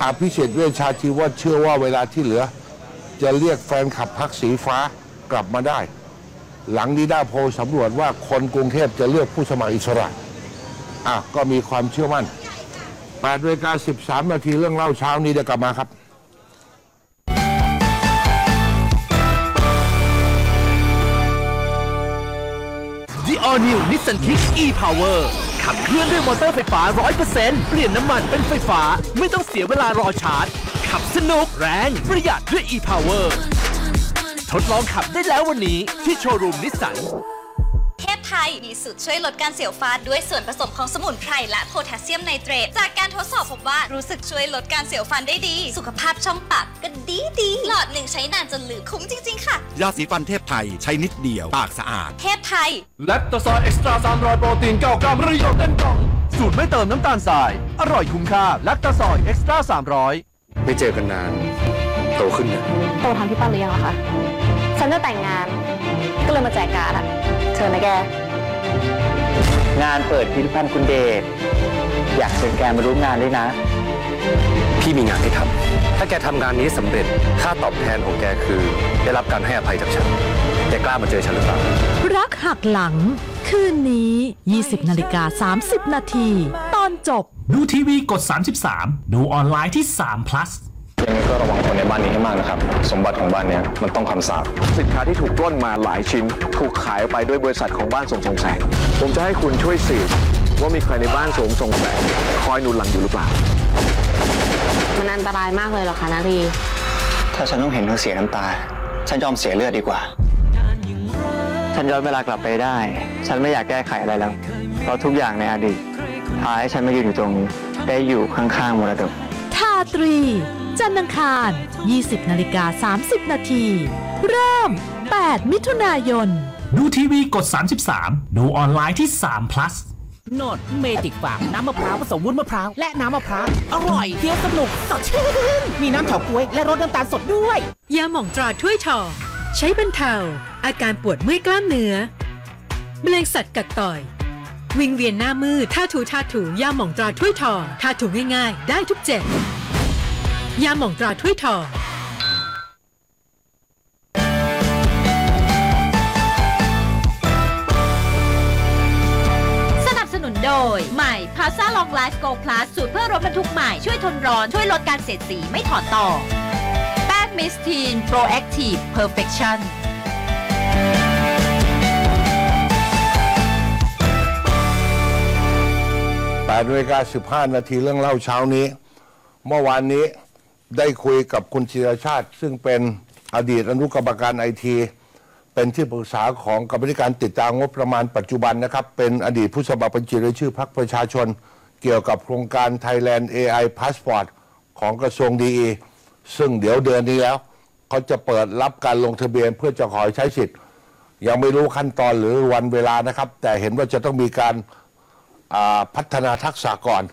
อภิสิทธิ์เวชชาชีวะเชื่อว่าเวลาที่เหลือจะเรียกแฟนคลับพรรคสีฟ้ากลับมาได้ หลังนิด้าโพลสำรวจว่าคนกรุงเทพจะเลือกผู้สมัครอิสระก็มีความเชื่อมั่น8:13 นาทีเรื่องเล่าเช้านี้เดี๋ยวกลับมาครับ The All New Nissan Kick e-Power ขับเคลื่อนด้วยมอเตอร์ไฟฟ้า 100% เปลี่ยนน้ำมันเป็นไฟฟ้าไม่ต้องเสียเวลารอชาร์จขับสนุกแรงประหยัดด้วย e-Power ทดลองขับได้แล้ววันนี้ที่โชว์รูมนิสสันเทพไทยมีสูตรช่วยลดการเสียวฟันด้วยส่วนผสมของสมุนไพรและโพแทสเซียมไนเตรตจากการทดสอบพบว่ารู้สึกช่วยลดการเสียวฟันได้ดีสุขภาพช่องปากก็ดีหลอดหนึ่งใช้นานจนลืมคุ้มจริงๆค่ะยาสีฟันเทพไทยใช้นิดเดียวปากสะอาดเทพไทยแลคโตซอยเอ็กซ์ตร้า300โปรตีน9 กรัมประโยชน์เต็มกล่องสูตรไม่เติมน้ำตาลทรายอร่อยคุ้มค่าแลคโตซอยเอ็กซ์ตร้า300 ไม่เจอกันนานโตขึ้นนะโตทำที่ป้าหรือยังล่ะคะฉันจะแต่งงานก็เลยมาแจกการ์ดเชิญนะแกงานเปิดพิพิธภัณฑ์คุณเดชอยากเชิญแกมาร่วมงานด้วยนะพี่มีงานให้ทำถ้าแกทำงานนี้สำเร็จค่าตอบแทนของแกคือได้รับการให้อภัยจากฉันแกกล้ามาเจอฉันหรือเปล่ารักหักหลังคืนนี้ 20:30 นาทีตอนจบดูทีวีกด 33 ดูออนไลน์ที่3 plus ยังไงก็ระวังคนในบ้านนี้ให้มากนะครับสมบัติของบ้านนี้มันต้องคำสาปสินค้าที่ถูกปล้นมาหลายชิ้นถูกขายไปด้วยบริษัทของบ้านสมทรงแสงผมจะให้คุณช่วยสืบว่ามีใครในบ้านสมทรงแสงคอยหนุนหลังอยู่หรือเปล่ามันอันตรายมากเลยเหรอคะนารีถ้าฉันต้องเห็นเธอเสียน้ำตาฉันยอมเสียเลือดดีกว่าฉันย้อนเวลากลับไปได้ฉันไม่อยากแก้ไขอะไรแล้วเพราะทุกอย่างในอดีตพาให้ฉันมายืนอยู่ตรงนี้ได้อยู่ข้างๆมรดกทาตรีจันทร์อังคาร 20:30 นาทีเริ่ม 8 มิถุนายนดูทีวีกด 33 ดูออนไลน์ที่3 plus โนดเมจิกฟาร์มน้ำมะพร้าวผสมวุ้นมะพร้าวและน้ำมะพร้าวอร่อยเคี้ยวสนุกสดชื่นมีน้ำเฉาก๊วยและรสน้ำตาลสดด้วยยาหม่องตราถ้วยทองใช้บรรเทาอาการปวดเมื่อยกล้ามเนื้อแมลงสัตว์กัดต่อยวิงเวียนหน้ามืดท่าถูยาหม่องตราถ้วยทองท่าถูง่ายๆได้ทุกเจ็บยาหม่องตราถ้วยทองสนับสนุนโดยใหม่พาซ่าลองไลฟ์โกลด์พลัสสูตรเพื่อรถบรรทุกใหม่ช่วยทนร้อนช่วยลดการเสียดสีไม่ถอดต่อแป้งมิสทีนโปรแอคทีฟเพอร์เฟคชั่น 8:15 นาทีเรื่องเล่าเช้านี้เมื่อวานนี้ได้คุยกับคุณธีรชาติซึ่งเป็นอดีตอนุกรรมการไอทีเป็นที่ปรึกษาของกรรมการติดตามงบประมาณปัจจุบันนะครับเป็นอดีตผู้สมัครบัญชีรายชื่อพรรคประชาชนเกี่ยวกับโครงการ Thailand AI Passport ของกระทรวงดีซึ่งเดี๋ยวเดือนนี้แล้วเขาจะเปิดรับการลงทะเบียนเพื่อจะขอใช้สิทธิ์ยังไม่รู้ขั้นตอนหรือวันเวลานะครับแต่เห็นว่าจะต้องมีการพัฒนาทักษะก่อน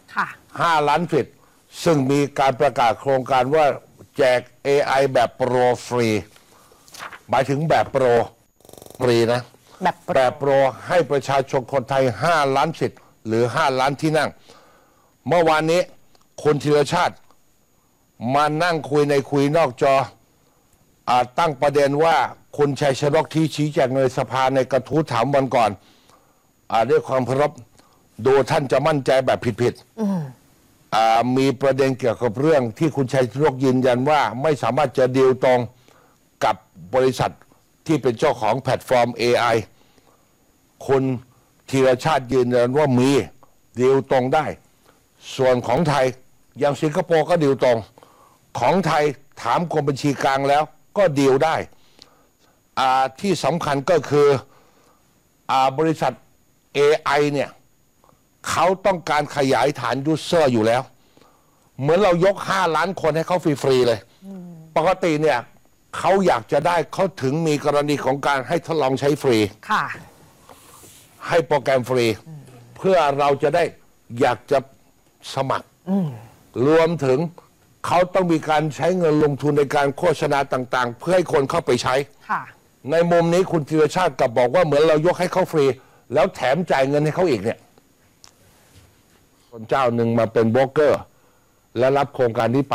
5 ล้านสิทธิ์ซึ่งมีการประกาศโครงการว่าแจก AI แบบโปรฟรีหมายถึงแบบโปรฟรีนะแบบโปรให้ประชาชนคนไทย5 ล้านสิทธิ์หรือ5 ล้านที่นั่งเมื่อวานนี้คุณธีรชาติมานั่งคุยนอกจอตั้งประเด็นว่าคุณชัยชนกที่ชี้แจงในสภาในกระทู้ถามวันก่อนด้วยความเคารพดูท่านจะมั่นใจแบบผิดมีประเด็นเกี่ยวกับเรื่องที่คุณชัยชนกยืนยันว่าไม่สามารถจะดีลตรงกับบริษัทที่เป็นเจ้าของแพลตฟอร์ม AI คุณธีรชาติยืนยันว่ามีดีลตรงได้ส่วนของไทยอย่างสิงคโปร์ก็ดีลตรงของไทยถามกรมบัญชีกลางแล้วก็ดีลได้ที่สำคัญก็คือบริษัท AI เนี่ยเขาต้องการขยายฐานยูเซอร์อยู่แล้วเหมือนเรายก5 ล้านคนให้เขาฟรีๆเลยปกติเนี่ยเขาอยากจะได้เขาถึงมีกรณีของการให้ทดลองใช้ฟรีให้โปรแกรมฟรีเพื่อเราจะได้อยากจะสมัครรวมถึงเขาต้องมีการใช้เงินลงทุนในการโฆษณาต่างๆเพื่อให้คนเข้าไปใช้ในมุมนี้คุณธีรชาติกลับบอกว่าเหมือนเรายกให้เขาฟรีแล้วแถมจ่ายเงินให้เขาอีกเนี่ยคนเจ้าหนึ่งมาเป็นโบรกเกอร์และรับโครงการนี้ไป